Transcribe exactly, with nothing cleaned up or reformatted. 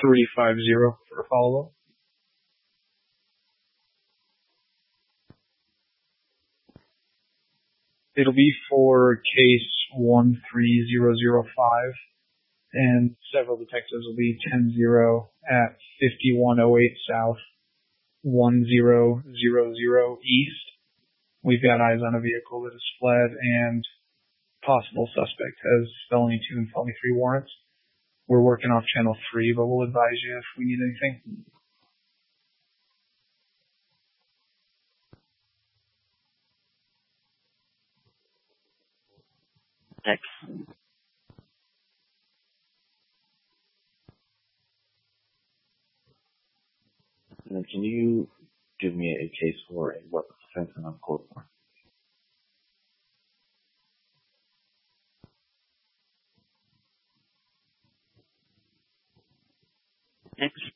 three five zero for a follow-up. It'll be for case one three zero zero five, and several detectives will be ten zero at fifty-one oh eight South, one zero zero zero East. We've got eyes on a vehicle that is fled, and possible suspect has felony two and felony three warrants. We're working off channel three, but we'll advise you if we need anything. Next. And then can you give me a case for a weapons offense and uncalled for? Next.